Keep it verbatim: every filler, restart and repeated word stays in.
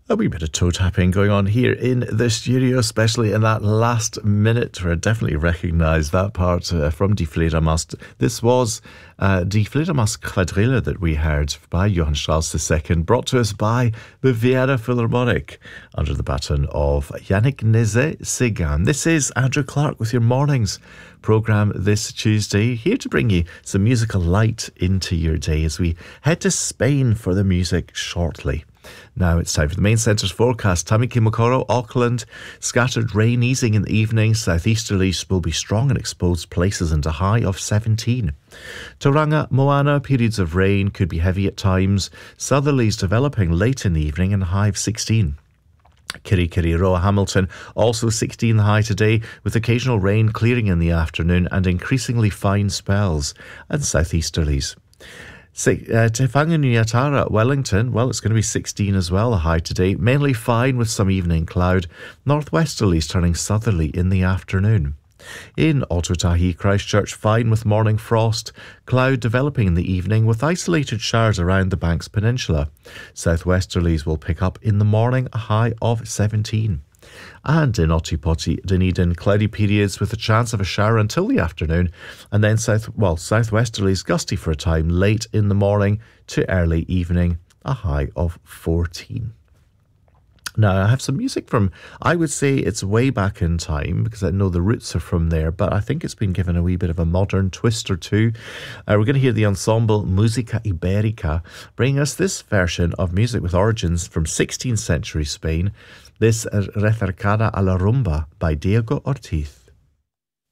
A wee bit of toe tapping going on here in the studio, especially in that last minute where I definitely recognise that part uh, from Die Fledermaus. This was uh, Die Fledermaus Quadrille that we heard by Johann Strauss the Second, brought to us by the Vienna Philharmonic under the baton of Yannick Nézet-Séguin. This is Andrew Clark with your mornings programme this Tuesday, here to bring you some musical light into your day as we head to Spain for the music shortly. Now it's time for the main centre's forecast. Tamaki Makaurau, Auckland, scattered rain easing in the evening. Southeasterlies will be strong in exposed places and a high of seventeen. Tauranga, Moana, periods of rain could be heavy at times. Southerlies developing late in the evening and a high of sixteen. Kirikiri, Roa, Hamilton, also sixteen the high today, with occasional rain clearing in the afternoon and increasingly fine spells and southeasterlies. Uh, Te Whanganui-a-Tara, Wellington, well, it's going to be sixteen as well, a high today. Mainly fine with some evening cloud. Northwesterlies turning southerly in the afternoon. In Ōtautahi, Christchurch, fine with morning frost. Cloud developing in the evening with isolated showers around the Banks Peninsula. Southwesterlies will pick up in the morning, a high of seventeen. And in Ōtepoti, Dunedin, cloudy periods with a chance of a shower until the afternoon, and then south well southwesterlies gusty for a time late in the morning to early evening, a high of fourteen. Now I have some music from, I would say it's way back in time because I know the roots are from there, but I think it's been given a wee bit of a modern twist or two. Uh, we're going to hear the ensemble Música Ibérica bring us this version of music with origins from sixteenth century Spain. This is Recercada a la Rumba by Diego Ortiz.